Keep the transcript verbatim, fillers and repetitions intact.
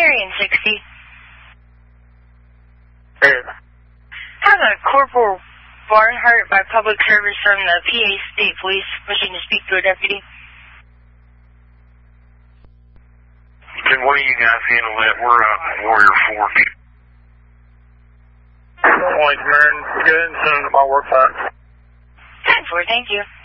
Marion sixty. Hey. Have a Corporal Barnhart by public service from the P A State Police wishing to speak to a deputy. Can one of you guys handle that? We're out in Warrior four. Point, Marion, good, and send them to my work file. ten four, thank you.